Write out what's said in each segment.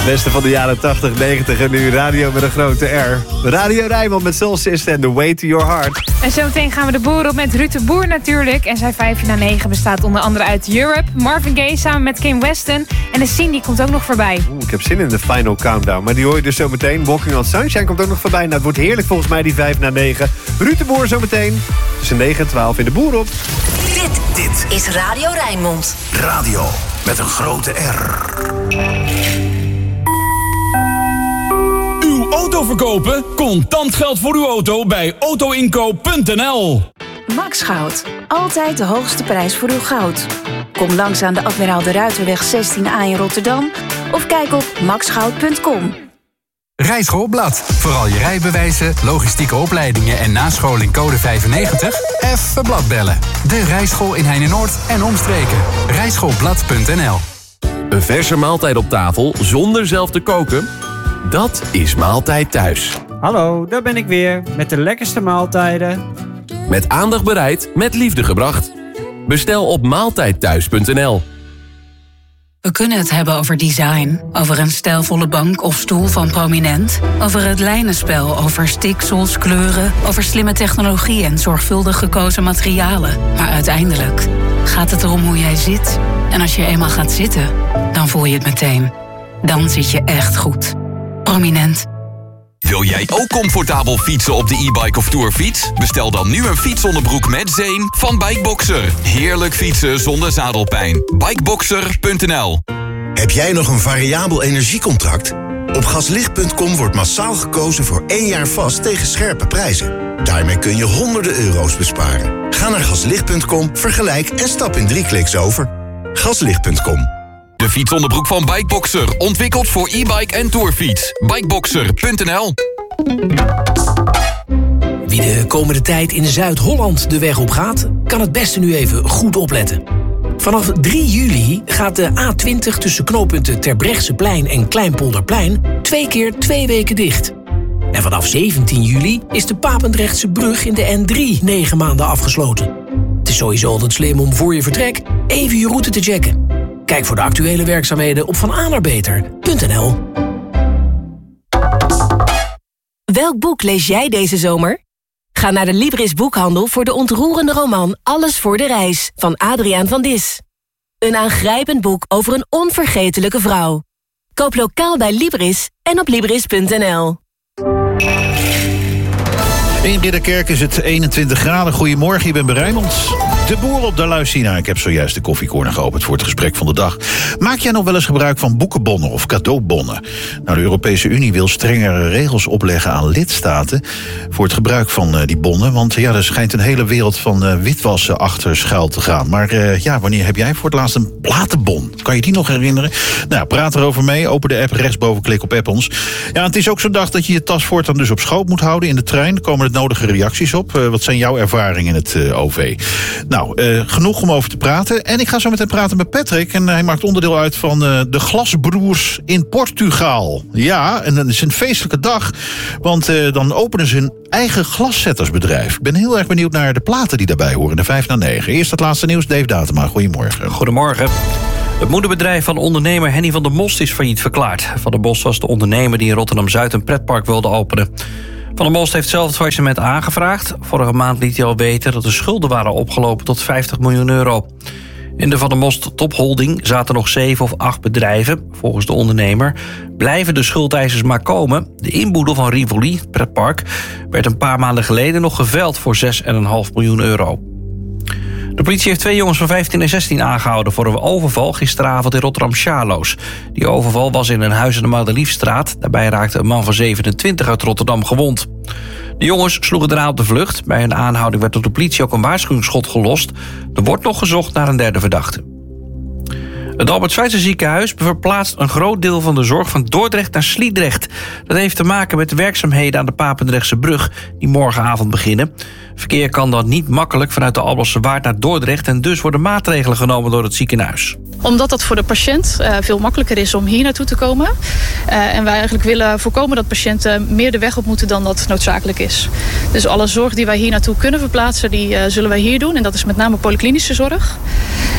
Beste van de jaren 80, 90 en nu radio met een grote R. Radio Rijnmond met Soul Sister en The Way to Your Heart. En zometeen gaan we de boer op met Ruud de Boer natuurlijk. En zijn 5 na 9 bestaat onder andere uit Europe, Marvin Gaye samen met Kim Weston. En de Cindy komt ook nog voorbij. Ik heb zin in de Final Countdown, maar die hoor je dus zometeen. Walking on Sunshine komt ook nog voorbij. Nou, het wordt heerlijk volgens mij die 5 na 9. Ruud de Boer zometeen tussen 9 en 12 in de boer op. Dit is Radio Rijnmond. Radio met een grote R. Uw auto verkopen? Contant geld voor uw auto bij autoinkoop.nl. Max Goud. Altijd de hoogste prijs voor uw goud. Kom langs aan de Admiraal de Ruiterweg 16A in Rotterdam of kijk op maxgoud.com. Rijschoolblad. Vooral je rijbewijzen, logistieke opleidingen en nascholing code 95? Even bladbellen. De Rijschool in Heine-Noord en omstreken. Rijschoolblad.nl. Een verse maaltijd op tafel zonder zelf te koken? Dat is Maaltijd Thuis. Hallo, daar ben ik weer met de lekkerste maaltijden. Met aandacht bereid, met liefde gebracht. Bestel op maaltijdthuis.nl. We kunnen het hebben over design, over een stijlvolle bank of stoel van Prominent, over het lijnenspel, over stiksels, kleuren, over slimme technologie en zorgvuldig gekozen materialen. Maar uiteindelijk gaat het erom hoe jij zit. En als je eenmaal gaat zitten, dan voel je het meteen. Dan zit je echt goed. Prominent. Wil jij ook comfortabel fietsen op de e-bike of tourfiets? Bestel dan nu een fietsonderbroek met zeem van Bikeboxer. Heerlijk fietsen zonder zadelpijn. Bikeboxer.nl. Heb jij nog een variabel energiecontract? Op gaslicht.com wordt massaal gekozen voor 1 jaar vast tegen scherpe prijzen. Daarmee kun je honderden euro's besparen. Ga naar gaslicht.com, vergelijk en stap in 3 kliks over. Gaslicht.com. De fietsonderbroek van Bikeboxer. Ontwikkeld voor e-bike en tourfiets. Bikeboxer.nl. Wie de komende tijd in Zuid-Holland de weg op gaat, kan het beste nu even goed opletten. Vanaf 3 juli gaat de A20 tussen knooppunten Terbrechtseplein en Kleinpolderplein 2 keer 2 weken dicht. En vanaf 17 juli is de Papendrechtse brug in de N3 9 maanden afgesloten. Het is sowieso altijd slim om voor je vertrek even je route te checken. Kijk voor de actuele werkzaamheden op vananerbeter.nl. Welk boek lees jij deze zomer? Ga naar de Libris boekhandel voor de ontroerende roman Alles voor de reis van Adriaan van Dis. Een aangrijpend boek over een onvergetelijke vrouw. Koop lokaal bij Libris en op Libris.nl. In Ridderkerk is het 21 graden. Goedemorgen, je bent bij Rijnmond. De boer op de Luisina. Ik heb zojuist de koffiecorner geopend voor het gesprek van de dag. Maak jij nog wel eens gebruik van boekenbonnen of cadeaubonnen? Nou, de Europese Unie wil strengere regels opleggen aan lidstaten voor het gebruik van die bonnen. Want ja, er schijnt een hele wereld van witwassen achter schuil te gaan. Maar wanneer heb jij voor het laatst een platenbon? Kan je die nog herinneren? Nou, praat erover mee. Open de app, rechtsboven klik op app ons. Ja, het is ook zo'n dag dat je je tas voortaan dus op schoot moet houden in de trein. Er komen de nodige reacties op. Wat zijn jouw ervaringen in het OV? Nou, genoeg om over te praten. En ik ga zo meteen praten met Patrick. En hij maakt onderdeel uit van de Glasbroers in Portugal. Ja, en dat is een feestelijke dag. Want dan openen ze hun eigen glaszettersbedrijf. Ik ben heel erg benieuwd naar de platen die daarbij horen. De 5 na 9. Eerst het laatste nieuws. Dave Datema, goedemorgen. Goedemorgen. Het moederbedrijf van ondernemer Henny van der Most is failliet verklaard. Van der Most was de ondernemer die in Rotterdam-Zuid een pretpark wilde openen. Van der Most heeft zelf het faillissement aangevraagd. Vorige maand liet hij al weten dat de schulden waren opgelopen tot 50 miljoen euro. In de Van der Most topholding zaten nog 7 of 8 bedrijven. Volgens de ondernemer blijven de schuldeisers maar komen. De inboedel van Rivoli, het pretpark, werd een paar maanden geleden nog geveild voor 6,5 miljoen euro. De politie heeft 2 jongens van 15 en 16 aangehouden voor een overval gisteravond in Rotterdam-Charloes. Die overval was in een huis in de Madeliefstraat. Daarbij raakte een man van 27 uit Rotterdam gewond. De jongens sloegen daarna op de vlucht. Bij hun aanhouding werd door de politie ook een waarschuwingsschot gelost. Er wordt nog gezocht naar een derde verdachte. Het Albert Schweitzer ziekenhuis verplaatst een groot deel van de zorg van Dordrecht naar Sliedrecht. Dat heeft te maken met de werkzaamheden aan de Papendrechtse brug die morgenavond beginnen. Verkeer kan dan niet makkelijk vanuit de Alblasse Waard naar Dordrecht en dus worden maatregelen genomen door het ziekenhuis. Omdat dat voor de patiënt veel makkelijker is om hier naartoe te komen. En wij eigenlijk willen voorkomen dat patiënten meer de weg op moeten dan dat noodzakelijk is. Dus alle zorg die wij hier naartoe kunnen verplaatsen, die zullen wij hier doen. En dat is met name polyklinische zorg.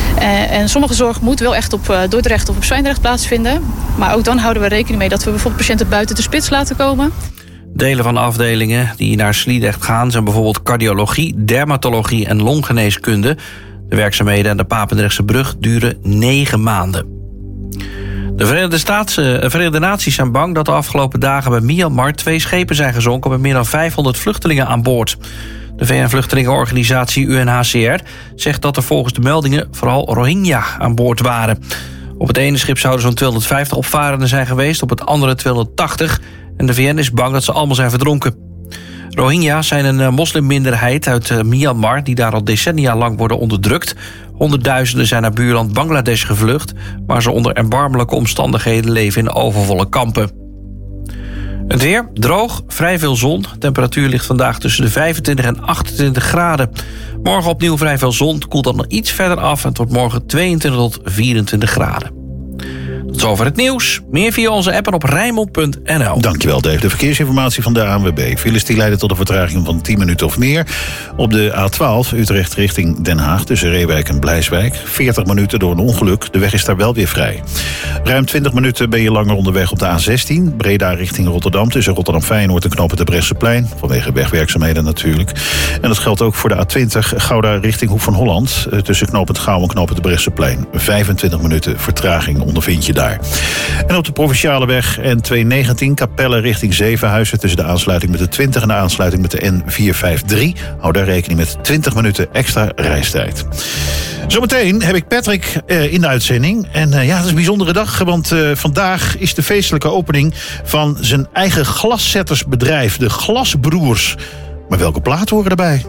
En sommige zorg moet wel echt op Dordrecht of op Zwijndrecht plaatsvinden. Maar ook dan houden we rekening mee dat we bijvoorbeeld patiënten buiten de spits laten komen. Delen van afdelingen die naar Sliedrecht gaan zijn bijvoorbeeld cardiologie, dermatologie en longgeneeskunde. De werkzaamheden aan de Papendrechtse brug duren 9 maanden. De Verenigde Naties zijn bang dat de afgelopen dagen bij Myanmar 2 schepen zijn gezonken met meer dan 500 vluchtelingen aan boord. De VN-vluchtelingenorganisatie UNHCR zegt dat er volgens de meldingen vooral Rohingya aan boord waren. Op het ene schip zouden zo'n 250 opvarenden zijn geweest, op het andere 280. En de VN is bang dat ze allemaal zijn verdronken. Rohingya zijn een moslimminderheid uit Myanmar die daar al decennia lang worden onderdrukt. Honderdduizenden zijn naar buurland Bangladesh gevlucht, waar ze onder erbarmelijke omstandigheden leven in overvolle kampen. Het weer, droog, vrij veel zon. De temperatuur ligt vandaag tussen de 25 en 28 graden. Morgen opnieuw vrij veel zon, het koelt dan nog iets verder af en het wordt morgen 22 tot 24 graden. Tot zover het nieuws. Meer via onze app en op Rijnmond.nl. Dankjewel, Dave. De verkeersinformatie van de ANWB. Files die leiden tot een vertraging van 10 minuten of meer. Op de A12 Utrecht richting Den Haag tussen Reewijk en Blijswijk. 40 minuten door een ongeluk. De weg is daar wel weer vrij. Ruim 20 minuten ben je langer onderweg op de A16. Breda richting Rotterdam tussen Rotterdam-Feyenoord en knooppunt Terbrechtseplein. Vanwege wegwerkzaamheden natuurlijk. En dat geldt ook voor de A20 Gouda richting Hoek van Holland. Tussen knooppunt Gouw en knooppunt Terbrechtseplein. 25 minuten vertraging ondervind je daar. En op de provinciale weg N219 Capelle richting Zevenhuizen tussen de aansluiting met de 20 en de aansluiting met de N453. Hou daar rekening met 20 minuten extra reistijd. Zometeen heb ik Patrick in de uitzending. En ja, het is een bijzondere dag, want vandaag is de feestelijke opening van zijn eigen glaszettersbedrijf, de Glasbroers. Maar welke platen horen erbij?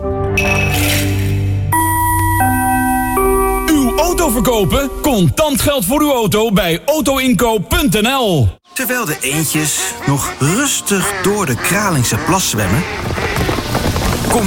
Auto verkopen? Contant geld voor uw auto bij autoinkoop.nl. Terwijl de eendjes nog rustig door de Kralingse plas zwemmen,